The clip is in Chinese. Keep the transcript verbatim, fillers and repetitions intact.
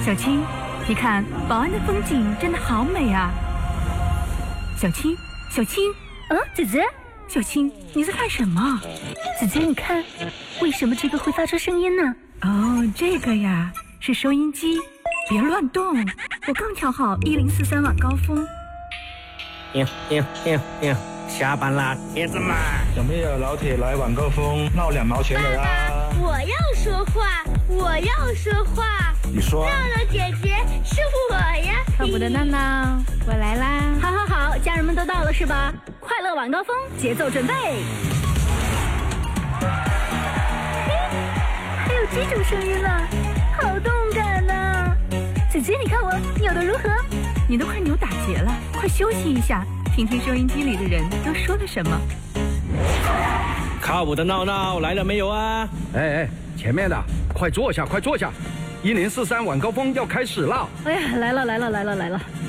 小青，你看宝安的风景真的好美啊！小青，小青， 嗯，姐姐， 小青，你在干什么？ 姐姐，你看，为什么这个会发出声音呢？ 哦，这个呀，是收音机。别乱动，我刚调好一零四三晚高峰。 呦呦呦呦，下班啦，铁子们！ 有没有老铁来晚高峰闹两毛钱的啊？ 我要说话，我要说话。 你说。 闹闹姐姐是我呀！ 靠谱的闹闹，我来啦！好好好，家人们都到了是吧？快乐晚高峰，节奏准备。还有这种声音呢，好动感呢、啊！姐姐，你看我扭得如何？ 你都快扭打结了，快休息一下，听听收音机里的人都说了什么。 靠谱的闹闹来了没有啊？ 哎哎，前面的快坐下，快坐下！一零四三晚高峰要开始了。 哎呀，来了来了来了来了！